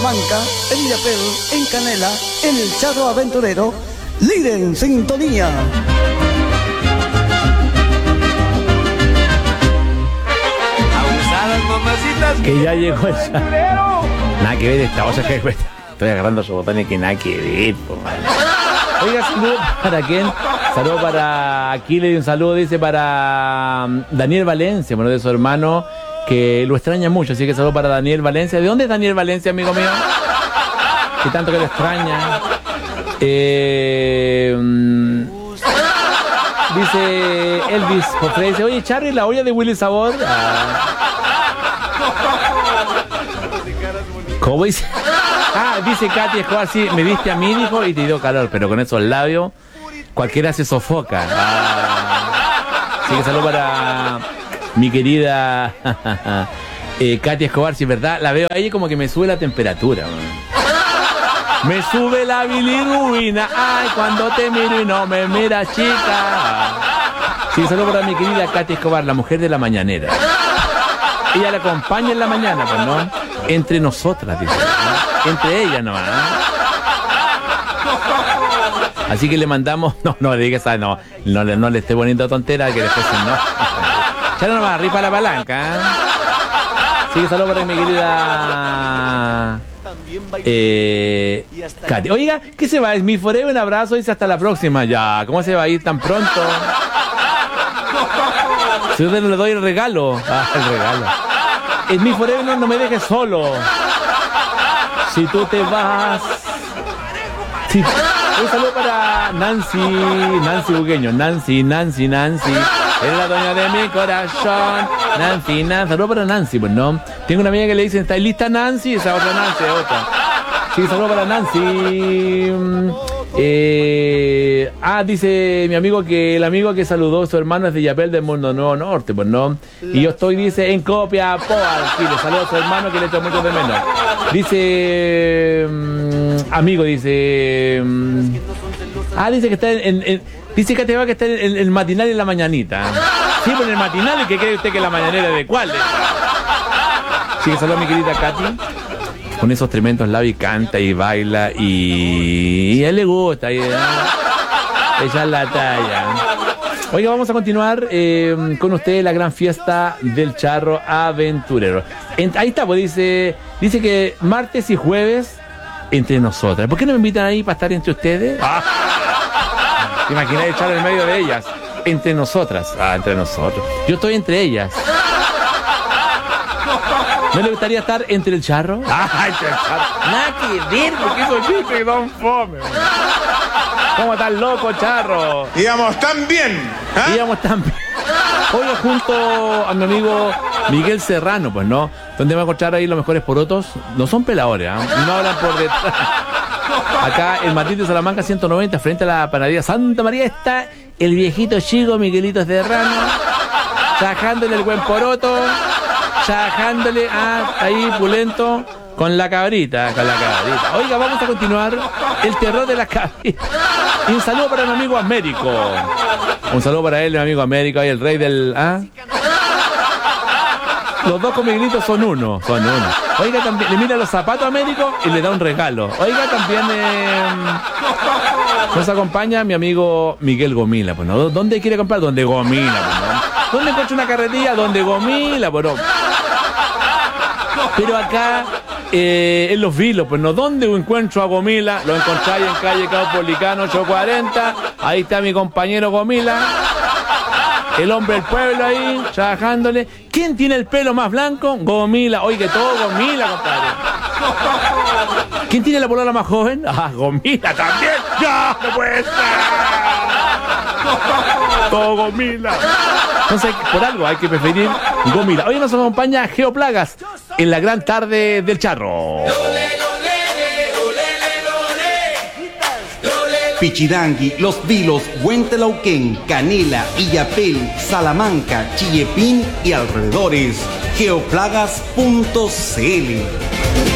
Salamanca, en Illapel, en Canela, en el Charro Aventurero, líder en sintonía. Abusadas, mamacitas. Que ya llegó el Charro. Nada que ver esta cosa que estoy agarrando su botón y que nada que ver, po, man. Oiga, saludo para quién. Saludo para Aquiles y un saludo, dice, para Daniel Valencia, bueno, de su hermano, que lo extraña mucho, así que saludo para Daniel Valencia. ¿De dónde es Daniel Valencia, amigo mío? Que tanto que lo extraña. Dice Elvis Jofre, dice, oye, Charlie, la olla de Willy Sabor. ¿Cómo dice? Dice Katy Escobar, sí, me viste a mí, dijo, y te dio calor, pero con esos labios cualquiera se sofoca. Así que saludo para mi querida Katy Escobar, si es verdad, la veo ahí como que me sube la temperatura, man. Me sube la bilirrubina, ay, cuando te miro y no me miras, chica. Sí, saludo para mi querida Katy Escobar, la mujer de la mañanera. Ella la acompaña en la mañana, pues, ¿no? Entre nosotras, dice, ¿no? Entre ellas nomás, ¿no? Así que le mandamos... No digas, no le esté poniendo tontera, que después no. Ya no más, ripa la palanca, ¿eh? Así que saludos para mi querida... Katy. Oiga, ¿qué se va? Es mi forever, un abrazo, dice hasta la próxima. Ya, ¿cómo se va a ir tan pronto? Si yo le doy el regalo. El regalo. Es mi forever, no me dejes solo. Si tú te vas... Un saludo para Nancy Bugueño. Nancy. Es la dueña de mi corazón. Nancy. Saludo para Nancy, pues no. Tengo una amiga que le dicen, ¿está lista Nancy? Esa otra Nancy, otra. Sí, saludo para Nancy. Dice mi amigo que el amigo que saludó a su hermano es de Illapel del Mundo Nuevo Norte, pues no. Y yo estoy, dice, en Copiapó, Chile. Saludo a su hermano que le echo mucho de menos. Dice, amigo, dice, dice que está dice que te va que está en el matinal y en la mañanita. Sí, pues en el matinal, ¿y qué cree usted que la mañanera de cuál? Sí, que saludo a mi querida Katy. Con esos tremendos labios, canta y baila y a él le gusta ella la talla. Oiga, vamos a continuar con usted la gran fiesta del Charro Aventurero. Ahí está, pues dice que martes y jueves entre nosotras. ¿Por qué no me invitan ahí para estar entre ustedes? ¿Te imaginas echar en medio de ellas? Entre nosotras. Entre nosotros. Yo estoy entre ellas. ¿No le gustaría estar entre el charro? Entre el charro. Nada que ver, porque esos chistes don fome. ¿Cómo están loco, charro? Íbamos tan bien. Oiga, junto a mi amigo Miguel Serrano, pues, ¿no? Donde va a encontrar ahí los mejores porotos. No son peladores, no hablan por detrás. Acá en Martín de Salamanca 190, frente a la panadería Santa María, está el viejito chico Miguelito Serrano, trajándole el buen poroto. Chajándole ahí pulento con la cabrita. Oiga, vamos a continuar el terror de las cabritas. Y un saludo para mi amigo Américo. Un saludo para él, mi amigo Américo, ahí el rey del... Los dos con Miguelitos son uno. Oiga, también le mira los zapatos a Américo y le da un regalo. Oiga, también nos acompaña mi amigo Miguel Gomila. Pues, ¿no? ¿Dónde quiere comprar? Donde Gomila, pues, ¿no? ¿Dónde encuentra una carretilla? Donde Gomila, pues, no. Pero acá, en Los Vilos, pues no, ¿dónde encuentro a Gomila? Lo encontráis en calle Caupolicano 840. Ahí está mi compañero Gomila, el hombre del pueblo ahí, trabajándole. ¿Quién tiene el pelo más blanco? Gomila. Oye, todo Gomila, compadre. ¿Quién tiene la polola más joven? Gomila también. ¡Ya! ¡No puede ser! Todo Gomila. Entonces, por algo hay que preferir Gomila. Hoy nos acompaña Geoplagas en la gran tarde del Charro. Pichidangui, Los Vilos, Huentelauquén, Canela, Illapel, Salamanca, Chillepín y alrededores. Geoplagas.cl